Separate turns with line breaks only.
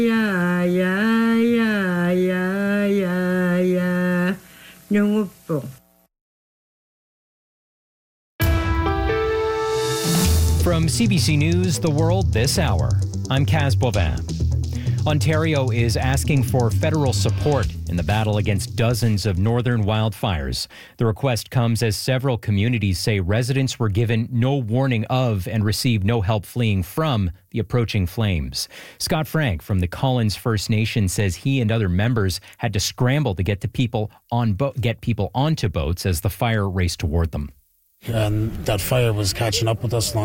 Ya, ya, ya, ya, ya, ya. Yung upo.
From CBC News, The World This Hour, I'm Kaz Bovan. Ontario is asking for federal support in the battle against dozens of northern wildfires. The request comes as several communities say residents were given no warning of and received no help fleeing from the approaching flames. Scott Frank from the Collins First Nation says he and other members had to scramble to get people onto boats as the fire raced toward them.
And that fire was catching up with us